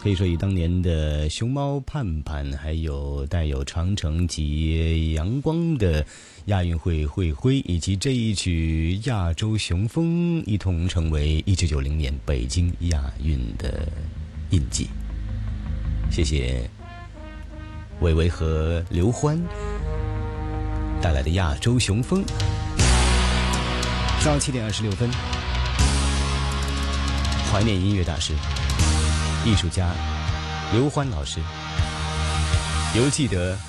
可以说以当年的熊猫盼盼，还有带有长城及阳光的亚运会会徽，以及这一曲亚洲雄风，一同成为1990年北京亚运的印记。谢谢伟伟和刘欢带来的亚洲雄风。上午7点26分，怀念音乐大师、艺术家刘欢老师，犹记得